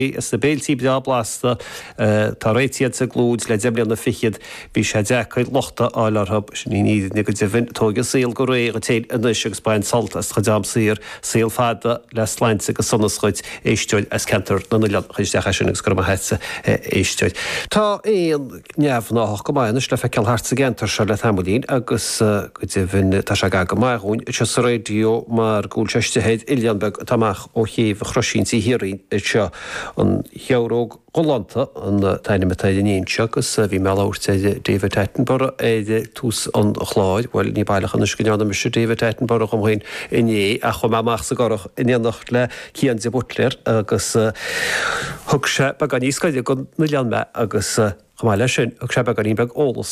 is na béiltí bla blasta tá réitiad sa glúd le deblian na fichiad bhí sé decaid lochta áilarthab sin ní go divin tógus síl go réir a téad inis agus bain saltas chudám sír síl fada le sleinte go sonnaschuid éisteid as cantar na nuilean chuis decha sin agus go heitsa éisteid. Tá éon neamh nach go maianis le feiceal hartsa gentar se le tamlín agus go divin tá se ga go maiún se sa réidió mar gúil seistehéid Ilianbeg tamach ó chéh chrosín sí hirín seo an heóróg Golanta an taine me taidíon segus bhí meáirte David Attenborough éidir tús an chláid bhfuil ní bailach an scinneanna me David Attenborough chumhain iné a chum amach sa gorach inéannacht le Cian de Butler agus thug sé bag an níoscaide go na leanme agus chaáile sin ag sé bag an íbeg ólas